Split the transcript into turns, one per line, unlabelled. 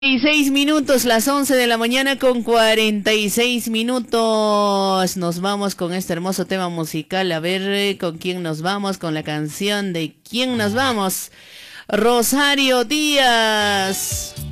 6 minutos, las 11 de la mañana con 46 minutos. Nos vamos con este hermoso tema musical. A ver, ¿con quién nos vamos? Con la canción de ¿quién nos vamos? Rosario Díaz.